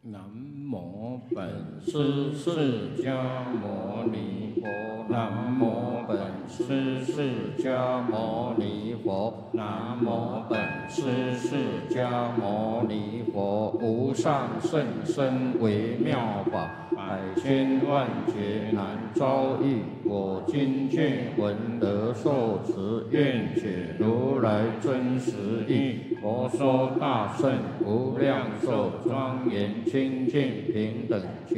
南无本师释迦牟尼佛，南无本师释迦牟尼佛，南无本师释迦牟尼佛。无上甚深微妙法，百千万劫难遭遇。我今见闻得受持，愿解如来真实义。佛说大圣无量寿庄严清净平等。